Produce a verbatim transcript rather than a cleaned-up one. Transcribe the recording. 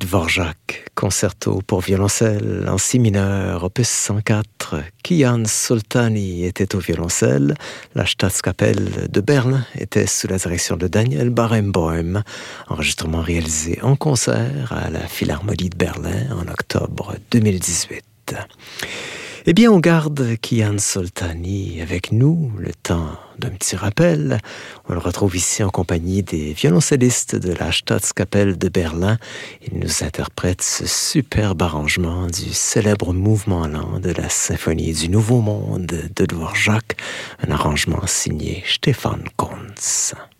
Dvorak, concerto pour violoncelle en si mineur, opus cent quatre. Kian Soltani était au violoncelle. La Staatskapelle de Berlin était sous la direction de Daniel Barenboim. Enregistrement réalisé en concert à la Philharmonie de Berlin en octobre deux mille dix-huit. Eh bien, on garde Kian Soltani avec nous, le temps d'un petit rappel. On le retrouve ici en compagnie des violoncellistes de la Staatskapelle de Berlin. Il nous interprète ce superbe arrangement du célèbre mouvement lent de la symphonie du Nouveau Monde de Dvorak, un arrangement signé Stefan Kuntz.